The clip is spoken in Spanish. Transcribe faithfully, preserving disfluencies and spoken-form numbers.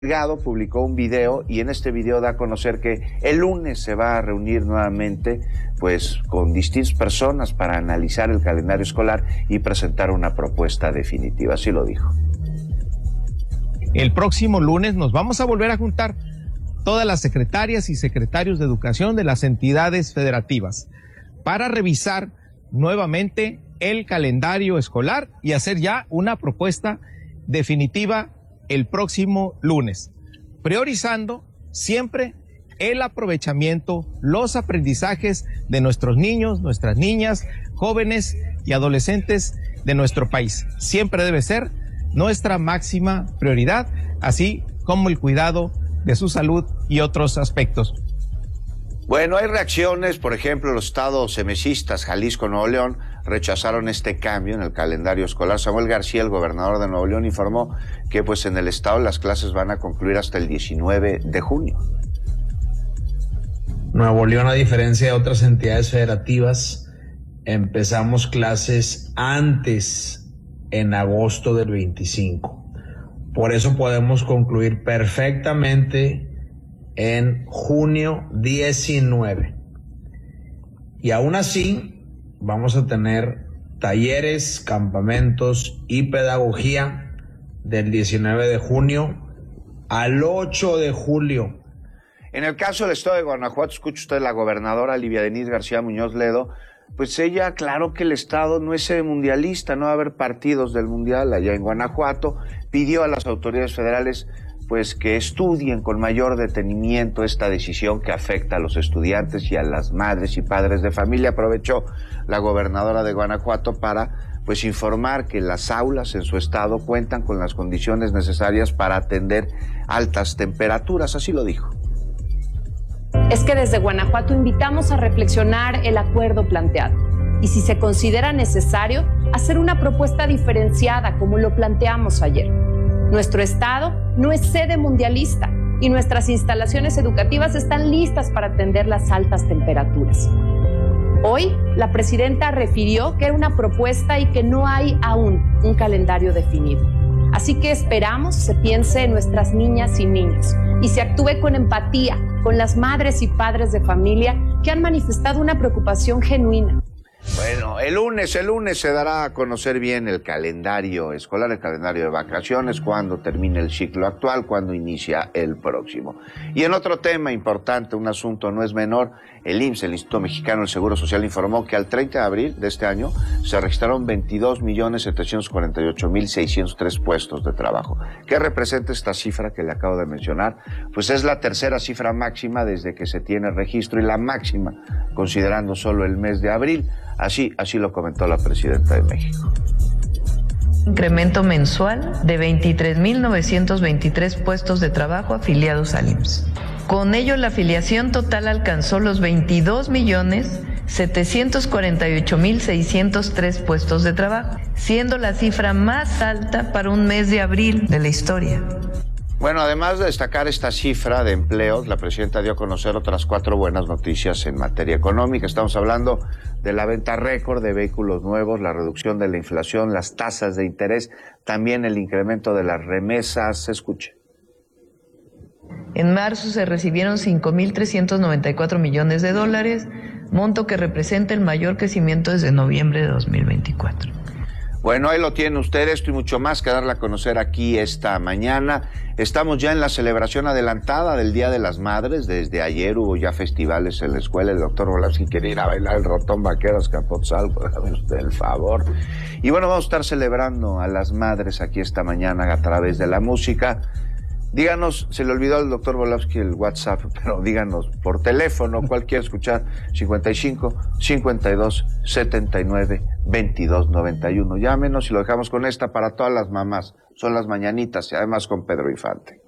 Delgado publicó un video y en este video da a conocer que el lunes se va a reunir nuevamente pues con distintas personas para analizar el calendario escolar y presentar una propuesta definitiva, así lo dijo. El próximo lunes nos vamos a volver a juntar todas las secretarias y secretarios de educación de las entidades federativas para revisar nuevamente el calendario escolar y hacer ya una propuesta definitiva el próximo lunes, priorizando siempre el aprovechamiento, los aprendizajes de nuestros niños, nuestras niñas, jóvenes y adolescentes de nuestro país. Siempre debe ser nuestra máxima prioridad, así como el cuidado de su salud y otros aspectos. Bueno, hay reacciones, por ejemplo, los estados semecistas, Jalisco, Nuevo León, rechazaron este cambio en el calendario escolar. Samuel García, el gobernador de Nuevo León, informó que pues en el estado las clases van a concluir hasta el diecinueve de junio. Nuevo León, a diferencia de otras entidades federativas, empezamos clases antes, en agosto del veinticinco. Por eso podemos concluir perfectamente en junio diecinueve. Y aún así vamos a tener talleres, campamentos y pedagogía del diecinueve de junio al ocho de julio. En el caso del estado de Guanajuato, escucha usted la gobernadora Livia Denisse García Muñoz Ledo, pues ella aclaró que el estado no es sede mundialista, no va a haber partidos del mundial allá en Guanajuato, pidió a las autoridades federales pues que estudien con mayor detenimiento esta decisión que afecta a los estudiantes y a las madres y padres de familia. Aprovechó la gobernadora de Guanajuato para pues informar que las aulas en su estado cuentan con las condiciones necesarias para atender altas temperaturas, así lo dijo. Es que desde Guanajuato invitamos a reflexionar el acuerdo planteado y, si se considera necesario, hacer una propuesta diferenciada como lo planteamos ayer. Nuestro estado no es sede mundialista y nuestras instalaciones educativas están listas para atender las altas temperaturas. Hoy, la presidenta refirió que era una propuesta y que no hay aún un calendario definido. Así que esperamos se piense en nuestras niñas y niños y se actúe con empatía con las madres y padres de familia que han manifestado una preocupación genuina. Bueno, el lunes, el lunes se dará a conocer bien el calendario escolar, el calendario de vacaciones, cuándo termine el ciclo actual, cuándo inicia el próximo. Y en otro tema importante, un asunto no es menor, el I M S S, el Instituto Mexicano del Seguro Social, informó que al treinta de abril de este año se registraron veintidós millones setecientos cuarenta y ocho mil seiscientos tres puestos de trabajo. ¿Qué representa esta cifra que le acabo de mencionar? Pues es la tercera cifra máxima desde que se tiene registro y la máxima considerando solo el mes de abril. Así, así lo comentó la presidenta de México. Incremento mensual de veintitrés mil novecientos veintitrés puestos de trabajo afiliados al I M S S. Con ello, la afiliación total alcanzó los veintidós millones setecientos cuarenta y ocho mil seiscientos tres puestos de trabajo, siendo la cifra más alta para un mes de abril de la historia. Bueno, además de destacar esta cifra de empleos, la presidenta dio a conocer otras cuatro buenas noticias en materia económica. Estamos hablando de la venta récord de vehículos nuevos, la reducción de la inflación, las tasas de interés, también el incremento de las remesas. Escuche. En marzo se recibieron cinco mil trescientos noventa y cuatro millones de dólares, monto que representa el mayor crecimiento desde noviembre de dos mil veinticuatro. Bueno, ahí lo tiene usted, esto y mucho más que darle a conocer aquí esta mañana. Estamos ya en la celebración adelantada del Día de las Madres. Desde ayer hubo ya festivales en la escuela. El doctor Volavsky quiere ir a bailar el Rotón Vaqueros Capotzal, pues hágame usted el favor. Y bueno, vamos a estar celebrando a las madres aquí esta mañana a través de la música. Díganos, se le olvidó al doctor Volavsky el WhatsApp, pero díganos por teléfono, ¿cuál quiere escuchar? cincuenta y cinco, cincuenta y dos, setenta y nueve, veintidós, noventa y uno. Llámenos y lo dejamos con esta para todas las mamás. Son las mañanitas y además con Pedro Infante.